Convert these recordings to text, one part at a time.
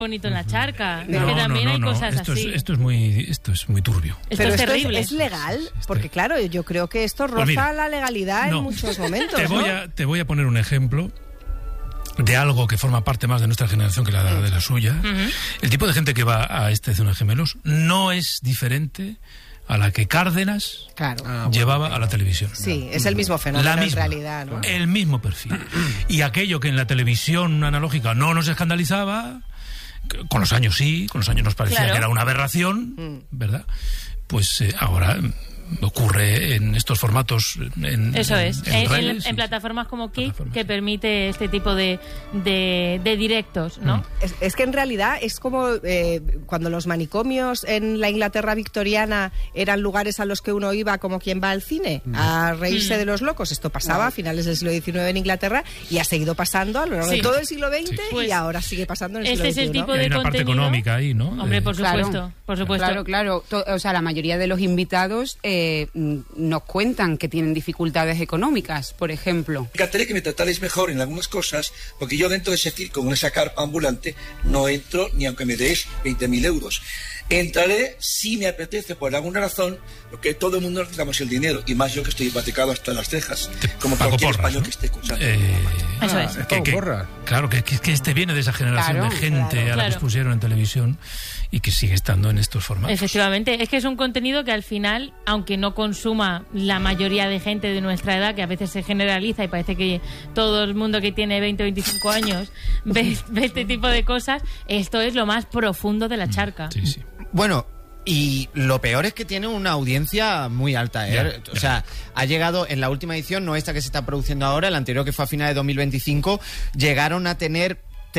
bonito en la charca. Es que también hay cosas así. Esto es muy turbio. Esto es terrible. ¿Es legal? Porque claro, yo creo que esto roza la legalidad en muchos momentos. Te voy a poner un ejemplo de algo que forma parte más de nuestra generación que de la suya. El tipo de gente que va a esta Zona de Gemelos no es diferente a la que Cárdenas llevaba a la televisión. Sí, es el mismo fenómeno en realidad, ¿no? El mismo perfil. Y aquello que en la televisión analógica no nos escandalizaba, con los años sí, con los años nos parecía que era una aberración, ¿verdad? Pues ahora ocurre en estos formatos en plataformas como Kick, que permite este tipo de directos, ¿no? Es que en realidad es como cuando los manicomios en la Inglaterra victoriana eran lugares a los que uno iba como quien va al cine a reírse de los locos. Esto pasaba a finales del siglo XIX en Inglaterra y ha seguido pasando a lo largo de todo el siglo XX y ahora sigue pasando en el siglo XXI. Este es el tipo de hay una contenido parte económica ahí, ¿no? Hombre, por supuesto. Claro. O sea, la mayoría de los invitados nos cuentan que tienen dificultades económicas, por ejemplo. Me encantaría que me tratarais mejor en algunas cosas, porque yo dentro de ese circo, con esa carpa ambulante, no entro ni aunque me deis 20.000 euros. Entraré si me apetece, por alguna razón, porque todo el mundo necesitamos el dinero, y más yo que estoy hipotecado hasta las cejas, como cualquier español que esté escuchando. Eso es. Claro, que este viene de esa generación de gente a la que expusieron en televisión y que sigue estando en estos formatos. Efectivamente, es que es un contenido que al final, aunque no consuma la mayoría de gente de nuestra edad, que a veces se generaliza y parece que todo el mundo que tiene 20 o 25 años ve este tipo de cosas, esto es lo más profundo de la charca. Sí. Bueno, y lo peor es que tiene una audiencia muy alta, ¿eh? O sea, ha llegado en la última edición, no esta que se está produciendo ahora, la anterior que fue a finales de 2025, llegaron a tener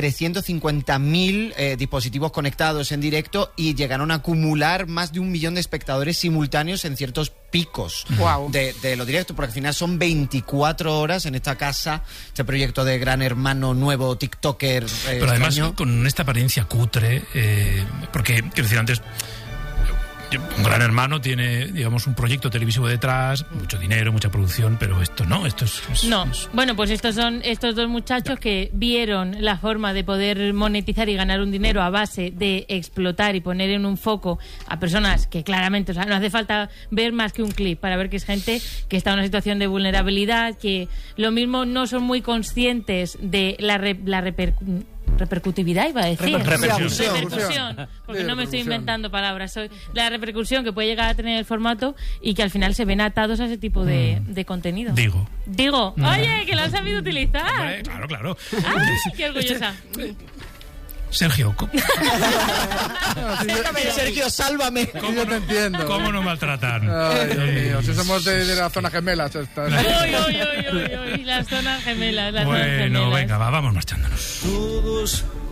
350.000 dispositivos conectados en directo y llegaron a acumular más de 1 millón de espectadores simultáneos en ciertos picos de los directos, porque al final son 24 horas en esta casa, este proyecto de Gran Hermano nuevo TikToker. Pero además con esta apariencia cutre, porque, quiero decir, antes un Gran Hermano tiene, digamos, un proyecto televisivo detrás, mucho dinero, mucha producción, pero esto no, Bueno, pues estos son estos dos muchachos que vieron la forma de poder monetizar y ganar un dinero a base de explotar y poner en un foco a personas que claramente, o sea, no hace falta ver más que un clip para ver que es gente que está en una situación de vulnerabilidad, que lo mismo no son muy conscientes de la repercutividad, iba a decir. Repercusión, porque no me estoy inventando palabras. La repercusión que puede llegar a tener el formato y que al final se ven atados a ese tipo de contenido. Digo. Oye, que lo has sabido utilizar. Hombre, claro. ¡Ay, qué orgullosa! Sergio, Sergio, sálvame. Yo te entiendo. ¿Cómo no maltratan? Ay, Dios mío, si somos de las zonas gemelas. Las zonas gemelas. Venga, vamos marchándonos. Todos